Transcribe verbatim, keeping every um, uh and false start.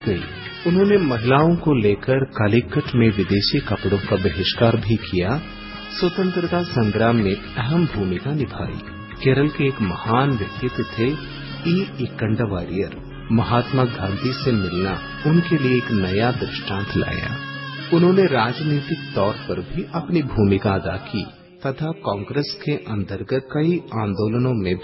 गई। उन्होंने महिलाओं को लेकर कालीकट में विदेशी कपड़ों का बहिष्कार भी किया। स्वतंत्रता संग्राम में अहम भूमिका निभाई। केरल के एक महान व्यक्तित्व थे ई इकंड वारियर। महात्मा गांधी से मिलना उनके लिए एक नया दृष्टांत लाया। उन्होंने राजनीतिक तौर पर भी अपनी भूमिका अदा की तथा कांग्रेस के अंतर्गत कई आंदोलनों में